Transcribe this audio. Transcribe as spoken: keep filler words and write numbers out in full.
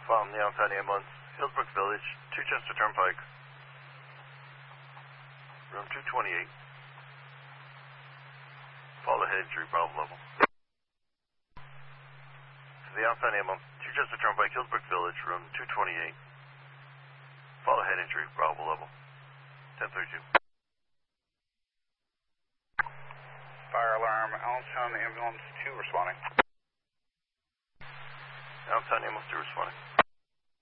From the outside ambulance, Hillsbrook Village, two Chester Turnpike, room two twenty-eight. Follow head injury, problem level. To the outside ambulance, two Chester Turnpike, Hillsbrook Village, room two twenty-eight. Follow head injury, problem level. ten thirty-two. Fire alarm, Allenstown ambulance two responding. Allenstown ambulance two responding.